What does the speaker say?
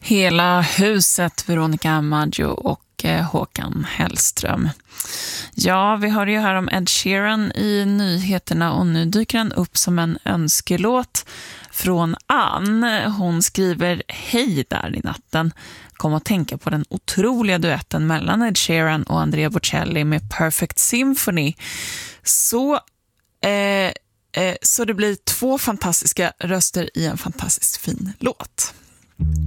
Hela huset, Veronica Maggio och Håkan Hellström. Ja, vi hörde ju här om Ed Sheeran i nyheterna och nu dyker han upp som en önskelåt från Ann. Hon skriver: hej där i natten. Kom att tänka på den otroliga duetten mellan Ed Sheeran och Andrea Bocelli med Perfect Symphony. Så det blir två fantastiska röster i en fantastiskt fin låt.